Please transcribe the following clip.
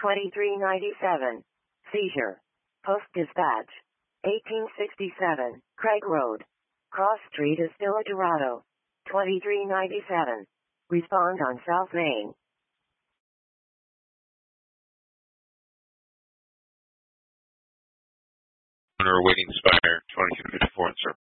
2397. Seizure. Post Dispatch. 1867. Craig Road. Cross Street, Estilla Dorado. 2397. Respond on South Main. Owner awaiting Spire 2254 in Sir.